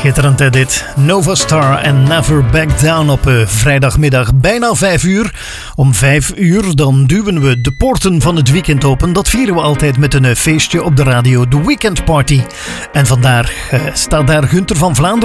Schitterend hè dit. Nova Star en Never Back Down op vrijdagmiddag bijna 5 uur. Om 5 uur dan duwen we de poorten van het weekend open. Dat vieren we altijd met een feestje op de radio, de Weekend Party. En vandaag staat daar Gunther van Vlaanderen